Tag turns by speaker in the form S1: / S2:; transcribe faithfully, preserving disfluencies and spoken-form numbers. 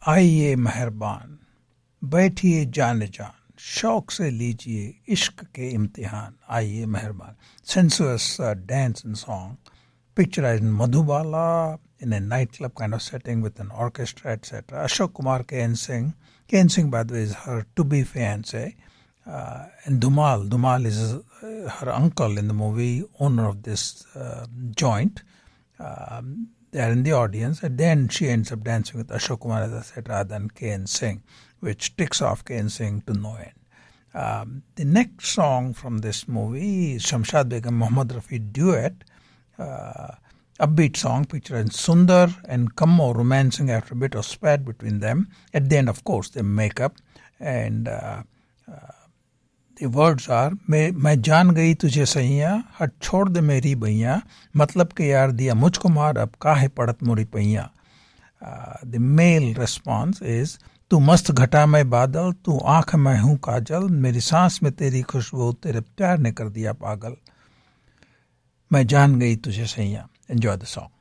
S1: आइए मेहरबान, बैठिए जान जान, शौक से लीजिए इश्क के इम्तिहान. आइए मेहरबान. Sensuous uh, dance and song, picturized in Madhubala in a nightclub kind of setting with an orchestra, et cetera. Ashok Kumar K N Singh. K N Singh, by the way, is her to-be fiancé. Uh, and Dhumal, Dhumal is uh, her uncle in the movie, owner of this uh, joint. Um, they are in the audience, and then she ends up dancing with Ashok Kumar, as I said, rather than K N Singh, which ticks off K N Singh to no end. Um, the next song from this movie is Shamshad Begum Mohammad Rafi duet, uh, upbeat song picturing Sundar and Kammo romancing after a bit of spat between them. At the end, of course, they make up, and uh, uh, the words are, मैं मैं जान गई तुझे सैया, हट छोड़ दे मेरी बैया, मतलब के यार दिया मुझको मार, अब काहे पड़त मोरी पैया. The male response is, तू मस्त घटा मैं बादल, तू आँख में हूँ काजल, मेरी सांस में तेरी खुशबू, तेरे प्यार ने कर दिया पागल. मैं जान गई तुझे सैया. Enjoy the song.